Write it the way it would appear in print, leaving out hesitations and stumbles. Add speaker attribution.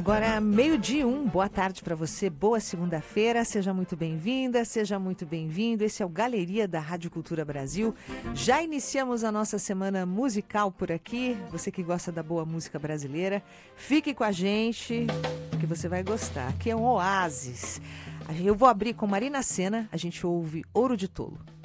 Speaker 1: Agora, 12:01, boa tarde para você, boa segunda-feira, seja muito bem-vinda, seja muito bem-vindo. Esse é o Galeria da Rádio Cultura Brasil. Já iniciamos a nossa semana musical por aqui. Você que gosta da boa música brasileira, fique com a gente, que você vai gostar. Aqui é um oásis. Eu vou abrir com Marina Sena, a gente ouve Ouro de Tolo.